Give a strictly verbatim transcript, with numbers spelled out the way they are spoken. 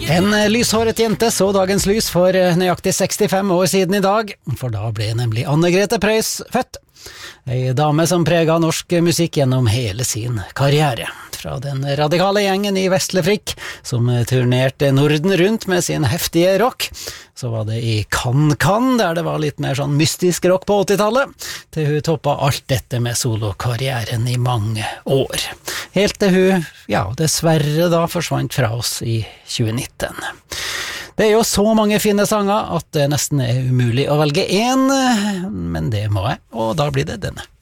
En lyshåret jente så dagens lys for nøyaktig sekstifem år siden i dag, for da ble nemlig Anne-Grete Preus født. Ei dame som preget norsk musikk gjennom hele sin karriere. Fra den radikale gjengen i Vesle Frikk, som turnerte Norden rundt med sin heftige rock, så var det i Kan Kan, der det var litt mer sånn mystisk rock på åttitallet, til hun toppet alt dette med solokarrieren i mange år. Helt til hun, ja, dessverre da forsvant fra oss i tjue nitten. Det er jo så mange fine sanger at det nesten er umulig å velge en, men det må jeg, og da blir det denne.